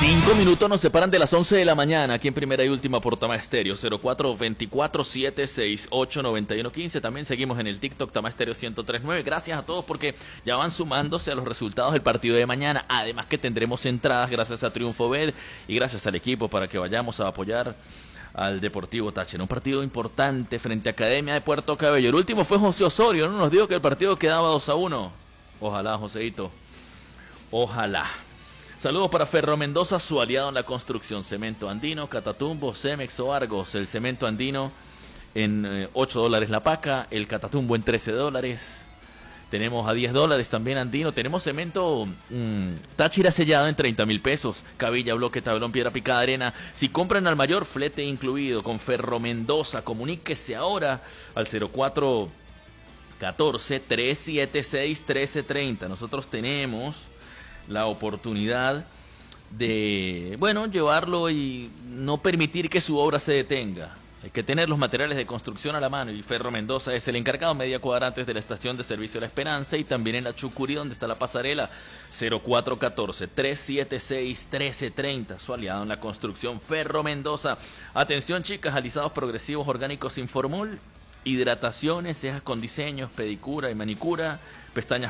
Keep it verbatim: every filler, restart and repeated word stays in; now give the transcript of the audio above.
Cinco minutos nos separan de las once de la mañana aquí en Primera y Última por Tama Estéreo. Cero cuatro veinticuatro setecientos sesenta y ocho noventa y uno quince. También seguimos en el TikTok Tama Estéreo ciento tres punto nueve. Gracias a todos porque ya van sumándose a los resultados del partido de mañana. Además que tendremos entradas gracias a Triunfo Bet y gracias al equipo para que vayamos a apoyar al Deportivo Táchira. Un partido importante frente a Academia de Puerto Cabello. El último fue José Osorio, ¿no? Nos dijo que el partido quedaba dos a uno. Ojalá, Joseito. Ojalá. Saludos para Ferro Mendoza, su aliado en la construcción. Cemento Andino, Catatumbo, Cemex o Argos. El cemento andino en eh, ocho dólares la paca, el Catatumbo en trece dólares. Tenemos a diez dólares también Andino. Tenemos cemento mmm, Táchira sellado en treinta mil pesos. Cabilla, bloque, tablón, piedra picada, arena. Si compran al mayor, flete incluido con Ferro Mendoza. Comuníquese ahora al cero cuatro catorce, trescientos setenta y seis, trece treinta. Nosotros tenemos la oportunidad de, bueno, llevarlo y no permitir que su obra se detenga. Hay que tener los materiales de construcción a la mano y Ferro Mendoza es el encargado, media cuadra antes de la estación de servicio La Esperanza y también en la Chucurí donde está la pasarela. Cero cuatro catorce, trescientos setenta y seis, trece treinta, su aliado en la construcción Ferro Mendoza. Atención chicas, alisados progresivos orgánicos sin formol, hidrataciones, cejas con diseños, pedicura y manicura, pestañas